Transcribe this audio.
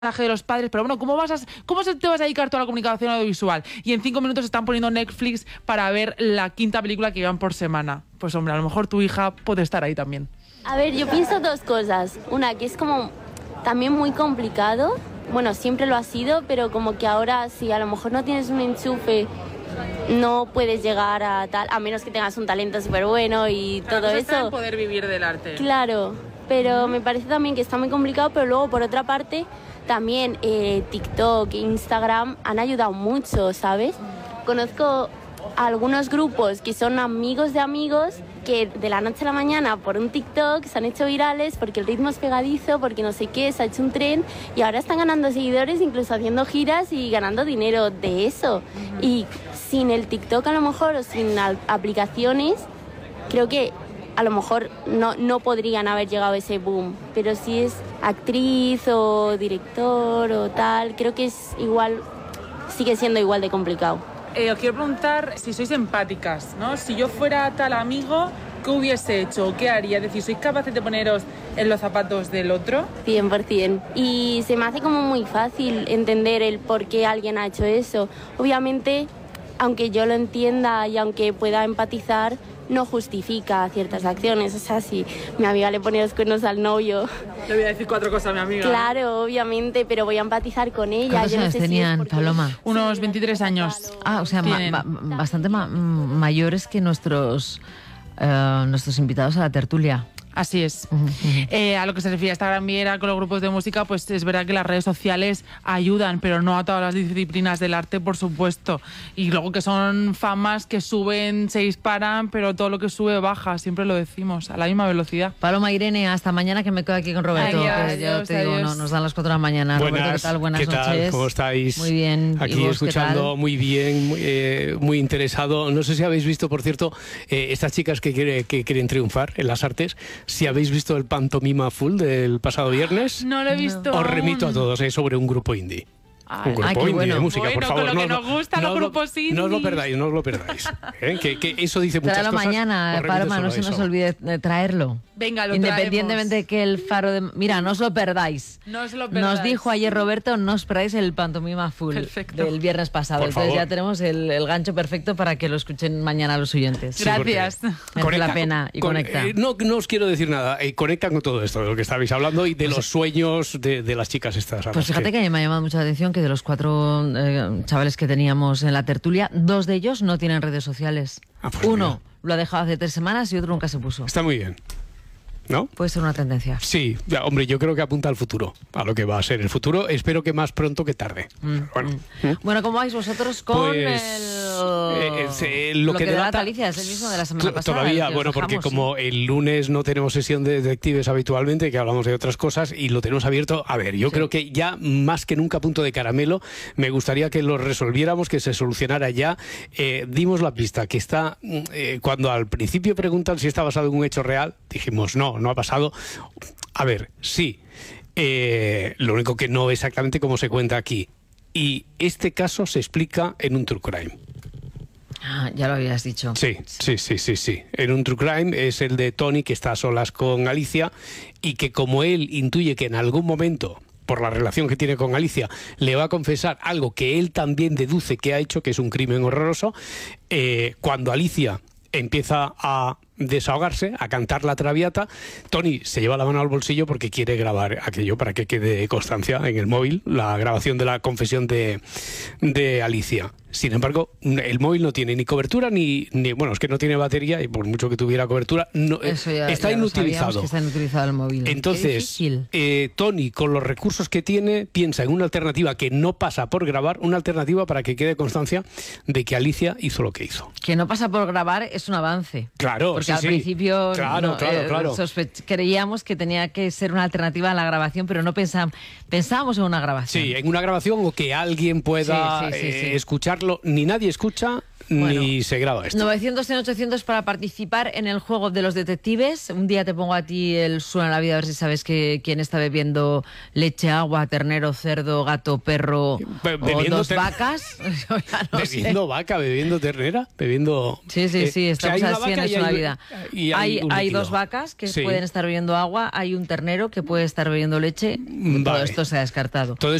de los padres, pero bueno, ¿cómo te vas a dedicar toda la comunicación audiovisual? Y en 5 minutos están poniendo Netflix para ver la 5ª película que llevan por semana. Pues hombre, a lo mejor tu hija puede estar ahí también. A ver, yo pienso dos cosas. Una, que es como también muy complicado. Bueno, siempre lo ha sido, pero como que ahora si a lo mejor no tienes un enchufe, no puedes llegar a tal, a menos que tengas un talento súper bueno y todo eso. Poder vivir del arte. Claro, pero me parece también que está muy complicado, pero luego por otra parte también TikTok, Instagram han ayudado mucho, ¿sabes? Conozco algunos grupos que son amigos de amigos que de la noche a la mañana por un TikTok se han hecho virales porque el ritmo es pegadizo, porque no sé qué, se ha hecho un tren y ahora están ganando seguidores, incluso haciendo giras y ganando dinero de eso. Y sin el TikTok a lo mejor o sin aplicaciones, creo que a lo mejor no podrían haber llegado a ese boom, pero si es actriz o director o tal, creo que es igual, sigue siendo igual de complicado. Os quiero preguntar si sois empáticas, ¿no? Si yo fuera tal amigo, ¿qué hubiese hecho? ¿Qué haría? Es decir, ¿sois capaces de poneros en los zapatos del otro? 100%. Y se me hace como muy fácil entender el por qué alguien ha hecho eso. Obviamente, aunque yo lo entienda y aunque pueda empatizar, no justifica ciertas acciones. O sea, si mi amiga le pone los cuernos al novio... Le voy a decir 4 cosas a mi amiga. Claro, obviamente, pero voy a empatizar con ella. ¿Cuántos años tenían, Paloma? Unos 23 años. Ah, o sea, bastante mayores que nuestros invitados a la tertulia. Así es. A lo que se refiere a esta Gran Viera con los grupos de música, pues es verdad que las redes sociales ayudan, pero no a todas las disciplinas del arte, por supuesto. Y luego que son famas que suben, se disparan, pero todo lo que sube baja, siempre lo decimos, a la misma velocidad. Paloma, Irene, hasta mañana, que me quedo aquí con Roberto. Adiós, que ya te digo, adiós. Nos dan las 4 de la mañana. Buenas, Roberto, ¿qué tal? Buenas ¿qué tal? noches. ¿Cómo estáis? Muy bien. Aquí ¿Y vos, escuchando, muy bien, muy interesado. No sé si habéis visto, por cierto, estas chicas que quieren triunfar en las artes. Si habéis visto el pantomima full del pasado viernes, No lo he visto. os remito a todos, es sobre un grupo indie. Un grupo qué indie bueno. de música, Bueno, por favor. con lo que nos gustan los grupos indie. No os lo perdáis, no os lo perdáis. Que eso dice muchas Tráelo cosas. mañana, Os remito Paloma, solo no a se nos eso. olvide de traerlo. Venga, lo Independientemente de que el faro de... Mira, no os lo perdáis. No os lo perdáis. Nos dijo ayer Roberto, no os perdáis el pantomima full Perfecto. del viernes pasado. Por Entonces favor. ya tenemos el gancho perfecto para que lo escuchen mañana los oyentes. Sí, Gracias. Merece la pena y conecta. No os quiero decir nada. Conectan con todo esto de lo que estabais hablando y de los sueños de las chicas estas. Pues fíjate que a mí me ha llamado mucho la atención que de los 4 chavales que teníamos en la tertulia, 2 de ellos no tienen redes sociales. Ah, pues Uno mira. lo ha dejado hace 3 semanas y otro nunca se puso. Está muy bien. ¿No? Puede ser una tendencia. Sí, ya, hombre, yo creo que apunta al futuro, a lo que va a ser el futuro. Espero que más pronto que tarde. Bueno, Bueno, ¿cómo vais vosotros con lo lo que que delata delata- Alicia? Es el mismo de la semana pasada. Todavía, el que os bueno, porque dejamos, como el lunes no tenemos sesión de detectives habitualmente, que hablamos de otras cosas, y lo tenemos abierto, a ver, yo creo que ya más que nunca a punto de caramelo, me gustaría que lo resolviéramos, que se solucionara ya. Dimos la pista, que está, cuando al principio preguntan si está basado en un hecho real, dijimos no ha pasado. A ver, sí, lo único que no exactamente como se cuenta aquí. Y este caso se explica en un true crime. Ah, ya lo habías dicho. Sí. En un true crime es el de Tony, que está a solas con Alicia y que, como él intuye que en algún momento, por la relación que tiene con Alicia, le va a confesar algo que él también deduce que ha hecho, que es un crimen horroroso, cuando Alicia empieza a desahogarse, a cantar la Traviata, Tony se lleva la mano al bolsillo porque quiere grabar aquello para que quede constancia en el móvil, la grabación de la confesión de Alicia. Sin embargo, el móvil no tiene ni cobertura ni bueno, es que no tiene batería y por mucho que tuviera cobertura, no, Eso ya, está ya lo sabíamos, inutilizado. que está inutilizado el móvil. Qué Entonces, difícil. Tony, con los recursos que tiene, piensa en una alternativa que no pasa por grabar, una alternativa para que quede constancia de que Alicia hizo lo que hizo. Que no pasa por grabar es un avance. Claro, porque sí, al sí. principio Claro. creíamos que tenía que ser una alternativa a la grabación, pero no pensábamos en una grabación. Sí, en una grabación o que alguien pueda Sí. escucharlo. Ni nadie escucha, ni se graba esto. 900 en 800 para participar en el juego de los detectives. Un día te pongo a ti el suena la vida a ver si sabes quién está bebiendo leche, agua, ternero, cerdo, gato, perro o dos vacas. Bebiendo vaca, bebiendo ternera, bebiendo... Sí, estamos así en eso la vida. Hay dos vacas que pueden estar bebiendo agua, hay un ternero que puede estar bebiendo leche. Todo esto se ha descartado.